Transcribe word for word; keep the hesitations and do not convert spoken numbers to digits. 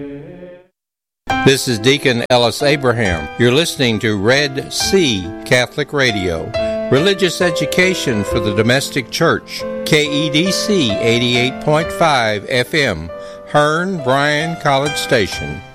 This is Deacon Ellis Abraham. You're listening to Red Sea Catholic Radio, religious education for the domestic church, K E D C eighty-eight point five F M, Hearn Bryan College Station.